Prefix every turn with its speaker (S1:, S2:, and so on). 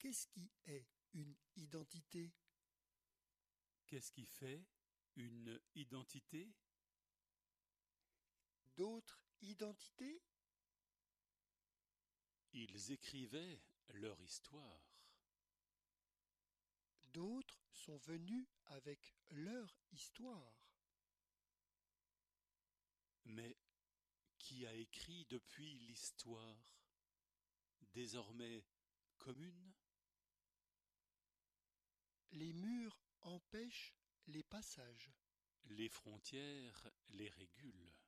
S1: Qu'est-ce qui est une identité?
S2: Qu'est-ce qui fait une identité?
S1: D'autres identités?
S2: Ils écrivaient leur histoire.
S1: D'autres sont venus avec leur histoire.
S2: Mais qui a écrit depuis l'histoire, désormais commune?
S1: Les murs empêchent les passages.
S2: Les frontières les régulent.